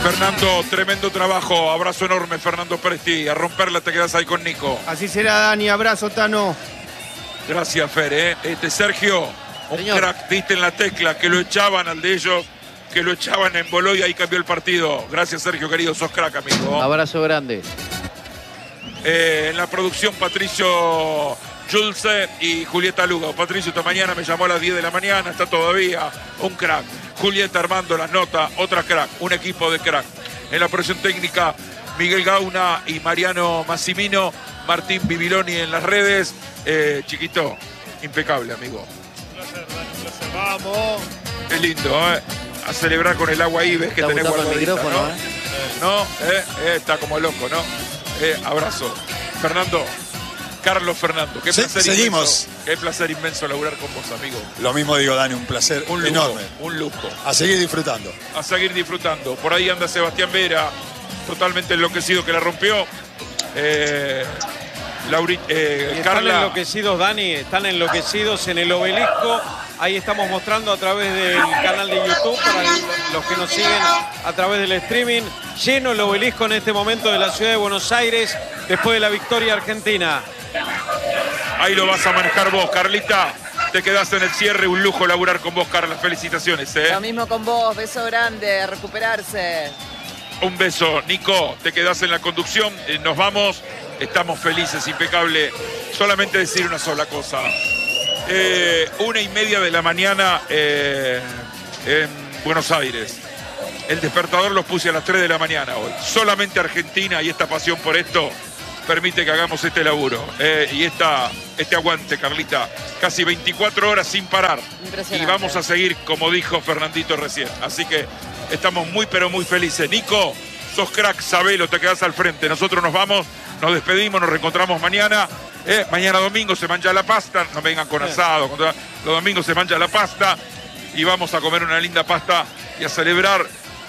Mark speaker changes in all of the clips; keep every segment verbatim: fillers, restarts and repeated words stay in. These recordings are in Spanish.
Speaker 1: Fernando, tremendo trabajo. Abrazo enorme, Fernando Presti. A romperla te quedas ahí con Nico.
Speaker 2: Así será, Dani. Abrazo, Tano.
Speaker 1: Gracias, Fer. ¿eh? Este Sergio, un
Speaker 3: Señor.
Speaker 1: crack, diste en la tecla, que lo echaban al de ellos, que lo echaban en Boló y ahí cambió el partido. Gracias, Sergio, querido. Sos crack, amigo.
Speaker 3: Abrazo grande.
Speaker 1: Eh, en la producción, Patricio Julce y Julieta Lugo. Patricio esta mañana me llamó a las diez de la mañana, está todavía un crack. Julieta armando las notas, otra crack, un equipo de crack. En la producción técnica, Miguel Gauna y Mariano Massimino, Martín Bibiloni en las redes. Eh, chiquito, impecable, amigo.
Speaker 2: Un placer, Dani, un placer. Vamos.
Speaker 1: Qué lindo, ¿eh? A celebrar con el agua ahí, ves que
Speaker 3: Está
Speaker 1: tenés
Speaker 3: botando el
Speaker 1: guardadita,
Speaker 3: micrófono,
Speaker 1: ¿no?
Speaker 3: ¿eh?
Speaker 1: ¿No? ¿Eh? Eh, está como loco, ¿no? Eh, abrazo. Fernando, Carlos Fernando, qué
Speaker 4: Se-
Speaker 1: placer
Speaker 4: seguimos.
Speaker 1: inmenso. Qué placer inmenso laburar con vos, amigo.
Speaker 4: Lo mismo digo, Dani, un placer
Speaker 1: Un lujo,
Speaker 4: enorme.
Speaker 1: un lujo.
Speaker 4: A seguir disfrutando.
Speaker 1: A seguir disfrutando. Por ahí anda Sebastián Vera, totalmente enloquecido que la rompió. Eh, Lauri, eh,
Speaker 5: Y están
Speaker 1: Carla.
Speaker 5: enloquecidos, Dani, están enloquecidos en el obelisco. Ahí estamos mostrando a través del canal de YouTube para los que nos siguen a través del streaming. Lleno el obelisco en este momento de la ciudad de Buenos Aires después de la victoria argentina.
Speaker 1: Ahí lo vas a manejar vos, Carlita. Te quedás en el cierre, un lujo laburar con vos, Carla. Felicitaciones, ¿eh?
Speaker 6: Lo mismo con vos, beso grande, a recuperarse.
Speaker 1: Un beso, Nico. Te quedás en la conducción. Eh, nos vamos. Estamos felices, impecable. Solamente decir una sola cosa. Eh, una y media de la mañana eh, en Buenos Aires. El despertador los puse a las tres de la mañana hoy. Solamente Argentina y esta pasión por esto permite que hagamos este laburo. Eh, y esta, este aguante, Carlita. Casi veinticuatro horas sin parar.
Speaker 6: Impresionante.
Speaker 1: Y vamos a seguir, como dijo Fernandito recién. Así que estamos muy, pero muy felices. Nico, sos crack, sabelo, te quedás al frente. Nosotros nos vamos, nos despedimos, nos reencontramos mañana. Eh, mañana domingo se mancha la pasta. No vengan con asado. Con toda- Los domingos se mancha la pasta. Y vamos a comer una linda pasta y a celebrar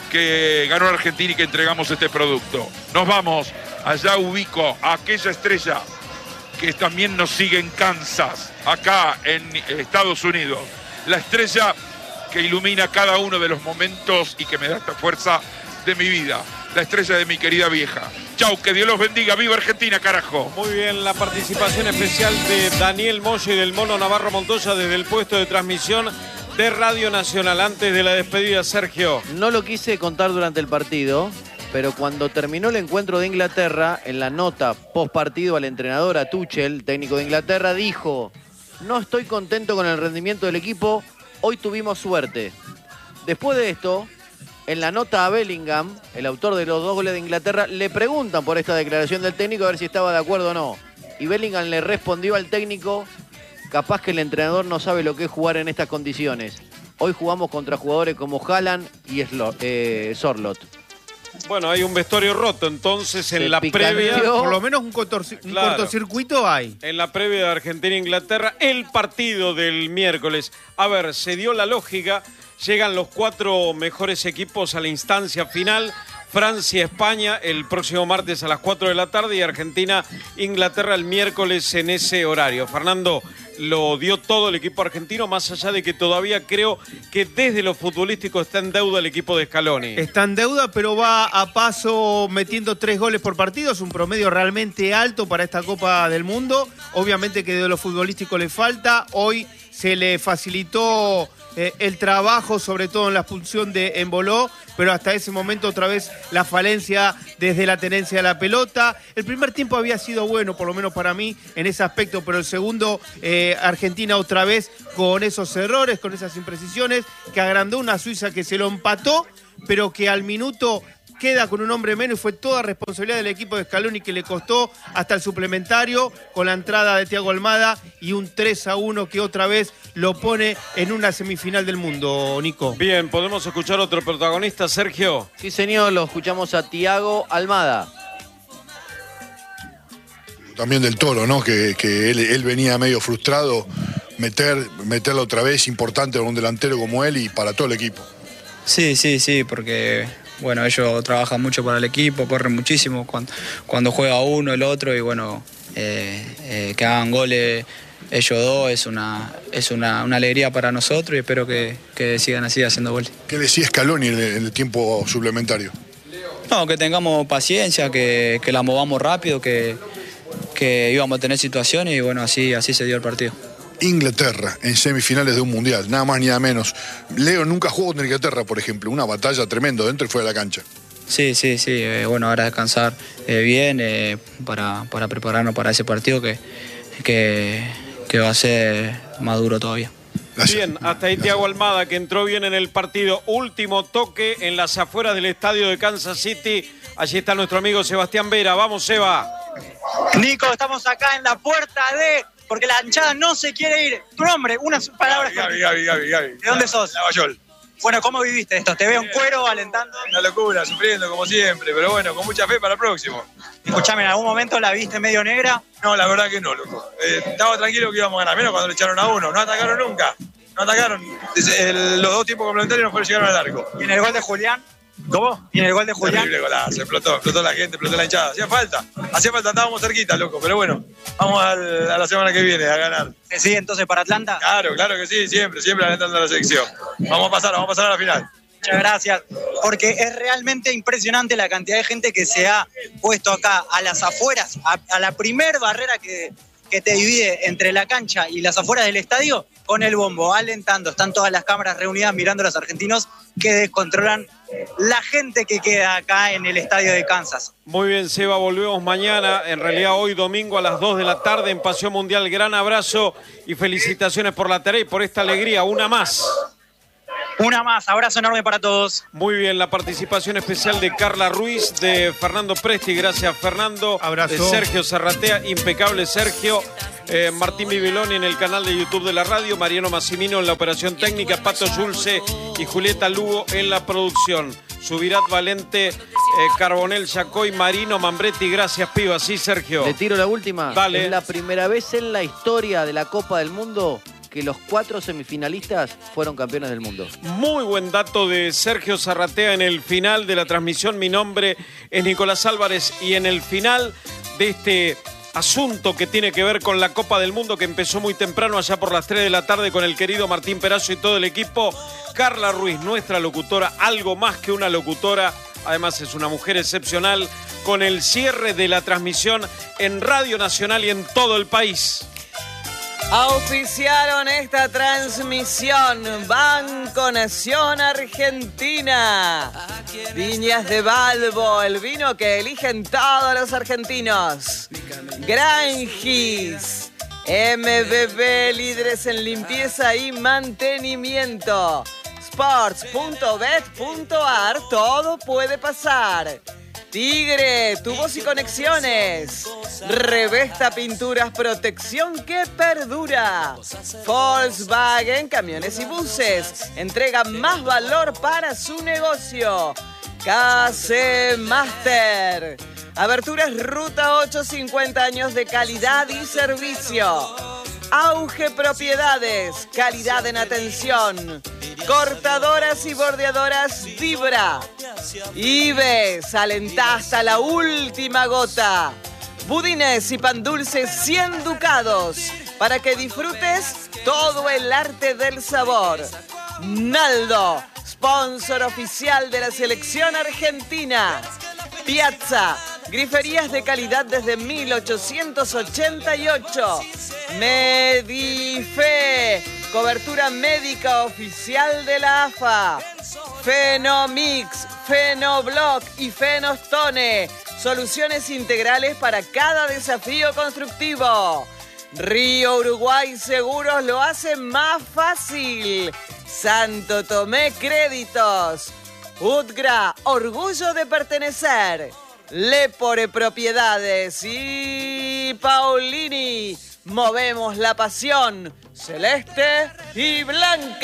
Speaker 1: que ganó Argentina y que entregamos este producto. Nos vamos. Allá ubico a aquella estrella que también nos sigue en Kansas, acá en Estados Unidos. La estrella que ilumina cada uno de los momentos y que me da esta fuerza de mi vida. La estrella de mi querida vieja. Chau, que Dios los bendiga. ¡Viva Argentina, carajo!
Speaker 5: Muy bien, la participación especial de Daniel Moyo y del Mono Navarro Montoya desde el puesto de transmisión de Radio Nacional. Antes de la despedida, Sergio.
Speaker 3: No lo quise contar durante el partido, pero cuando terminó el encuentro de Inglaterra, en la nota post partido al entrenador, a Tuchel, técnico de Inglaterra, dijo: no estoy contento con el rendimiento del equipo, hoy tuvimos suerte. Después de esto, en la nota a Bellingham, el autor de los dos goles de Inglaterra, le preguntan por esta declaración del técnico a ver si estaba de acuerdo o no. Y Bellingham le respondió al técnico: capaz que el entrenador no sabe lo que es jugar en estas condiciones. Hoy jugamos contra jugadores como Haaland y Slot, eh, Sorlot.
Speaker 5: Bueno, hay un vestuario roto, entonces en
Speaker 3: Se
Speaker 5: la
Speaker 3: picanteó.
Speaker 5: previa...
Speaker 2: Por lo menos un, cortorci- un
Speaker 5: Claro.
Speaker 2: cortocircuito hay.
Speaker 5: En la previa de Argentina-Inglaterra, el partido del miércoles. A ver, se dio la lógica, llegan los cuatro mejores equipos a la instancia final. Francia-España el próximo martes a las cuatro de la tarde y Argentina-Inglaterra el miércoles en ese horario. Fernando, lo dio todo el equipo argentino, más allá de que todavía creo que desde lo futbolístico está en deuda el equipo de Scaloni.
Speaker 2: Está en deuda, pero va a paso metiendo tres goles por partido. Es un promedio realmente alto para esta Copa del Mundo. Obviamente que de lo futbolístico le falta. Hoy se le facilitó eh, el trabajo, sobre todo en la expulsión de Emboló, pero hasta ese momento otra vez la falencia desde la tenencia de la pelota. El primer tiempo había sido bueno, por lo menos para mí, en ese aspecto, pero el segundo, eh, Argentina otra vez con esos errores, con esas imprecisiones, que agrandó una Suiza que se lo empató, pero que al minuto queda con un hombre menos y fue toda responsabilidad del equipo de Scaloni, que le costó hasta el suplementario con la entrada de Thiago Almada y un tres a uno que otra vez lo pone en una semifinal del mundo, Nico.
Speaker 5: Bien, ¿podemos escuchar otro protagonista, Sergio?
Speaker 3: Sí, señor, lo escuchamos a Thiago Almada.
Speaker 7: También del Toro, ¿no? Que, que él, él venía medio frustrado, meter, meterlo otra vez, importante para un delantero como él y para todo el equipo.
Speaker 8: Sí, sí, sí, porque bueno, ellos trabajan mucho para el equipo, corren muchísimo cuando, cuando juega uno, el otro, y bueno, eh, eh, que hagan goles ellos dos es una es una, una alegría para nosotros y espero que, que sigan así haciendo goles.
Speaker 7: ¿Qué decía Scaloni en el, en el tiempo suplementario?
Speaker 8: No, que tengamos paciencia, que, que la movamos rápido, que, que íbamos a tener situaciones y bueno, así, así se dio el partido.
Speaker 7: Inglaterra en semifinales de un mundial, nada más ni nada menos. Leo nunca jugó contra Inglaterra, por ejemplo, una batalla tremenda dentro y fuera de la cancha.
Speaker 8: Sí, sí, sí, eh, bueno, ahora descansar eh, bien eh, para, para prepararnos para ese partido que, que, que va a ser más duro todavía.
Speaker 5: Gracias. Bien, hasta ahí Thiago Almada, que entró bien en el partido. Último toque en las afueras del estadio de Kansas City. Allí está nuestro amigo Sebastián Vera. Vamos, Seba.
Speaker 9: Nico, estamos acá en la puerta de... Porque la hinchada no se quiere ir. Tu nombre, unas palabras.
Speaker 10: Gaby, Gaby, Gaby, Gaby.
Speaker 9: ¿De dónde sos?
Speaker 10: Lavallol.
Speaker 9: Bueno, ¿cómo viviste esto? Te veo en cuero alentando.
Speaker 10: Una locura, sufriendo como siempre, pero bueno, con mucha fe para el próximo.
Speaker 9: Escuchame, ¿en algún momento la viste medio negra?
Speaker 10: No, la verdad que no, loco. Eh, estaba tranquilo que íbamos a ganar, menos cuando le echaron a uno. No atacaron nunca. No atacaron. El, los dos tiempos complementarios no fueron llegar al arco.
Speaker 9: ¿Y en el gol de Julián?
Speaker 10: ¿Cómo?
Speaker 9: ¿Y en el gol de Julián?
Speaker 10: Terrible golazo, explotó, explotó la gente, explotó la hinchada. Hacía falta, hacía falta, estábamos cerquita, loco, pero bueno, vamos al, a la semana que viene a ganar.
Speaker 9: ¿Se sigue entonces para Atlanta?
Speaker 10: Claro, claro que sí, siempre, siempre alentando a la selección. Vamos a pasar, vamos a pasar a la final.
Speaker 9: Muchas gracias, porque es realmente impresionante la cantidad de gente que se ha puesto acá a las afueras, a, a la primer barrera que, que te divide entre la cancha y las afueras del estadio, con el bombo, alentando. Están todas las cámaras reunidas mirando a los argentinos que descontrolan la gente que queda acá en el estadio de Kansas.
Speaker 5: Muy bien, Seba, volvemos mañana, en realidad hoy domingo a las dos de la tarde en Pasión Mundial. Gran abrazo y felicitaciones por la tarea y por esta alegría, una más.
Speaker 9: Una más, abrazo enorme para todos.
Speaker 5: Muy bien, la participación especial de Carla Ruiz, de Fernando Presti, gracias Fernando.
Speaker 2: Abrazo.
Speaker 5: De Sergio Zarratea, impecable Sergio. Eh, Martín Bibiloni en el canal de YouTube de la radio, Mariano Massimino en la operación técnica, Pato Yulce y Julieta Lugo en la producción. Subirat Valente, eh, Carbonel Yacoy, Marino Mambretti, gracias piba. Sí, Sergio.
Speaker 3: Le tiro la última.
Speaker 5: Dale.
Speaker 3: Es la primera vez en la historia de la Copa del Mundo que los cuatro semifinalistas fueron campeones del mundo.
Speaker 5: Muy buen dato de Sergio Zarratea en el final de la transmisión. Mi nombre es Nicolás Álvarez y en el final de este asunto que tiene que ver con la Copa del Mundo, que empezó muy temprano, allá por las tres de la tarde, con el querido Martín Perazo y todo el equipo, Carla Ruiz, nuestra locutora, algo más que una locutora, además es una mujer excepcional, con el cierre de la transmisión en Radio Nacional y en todo el país.
Speaker 6: Auspiciaron esta transmisión Banco Nación Argentina, Viñas de Balbo, el vino que eligen todos los argentinos, Grangis, M B B, líderes en limpieza y mantenimiento, sports punto bet punto ar, todo puede pasar. Tigre, tubos y conexiones. Revesta Pinturas, protección que perdura. Volkswagen, camiones y buses. Entrega más valor para su negocio. K C Master. Aberturas Ruta ocho, cincuenta años de calidad y servicio. Auge Propiedades, calidad en atención. Cortadoras y bordeadoras Vibra. Ives, alentá hasta la última gota. Budines y pan dulce cien ducados para que disfrutes todo el arte del sabor. Naldo, sponsor oficial de la selección argentina. Piazza, griferías de calidad desde mil ochocientos ochenta y ocho. Medife, cobertura médica oficial de la A F A. Fenomix, Fenoblock y Fenostone, soluciones integrales para cada desafío constructivo. Río Uruguay Seguros lo hace más fácil. Santo Tomé Créditos. Utgra, orgullo de pertenecer. Lepore Propiedades y Paulini. Movemos la pasión celeste y blanca.